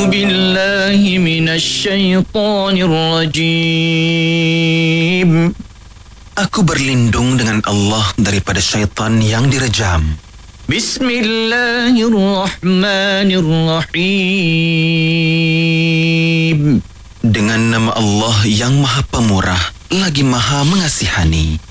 بالله من الشيطان الرجيم. Aku berlindung dengan Allah daripada syaitan yang direjam. Bismillahirrahmanirrahim. Dengan nama Allah yang Maha Pemurah lagi Maha Mengasihani.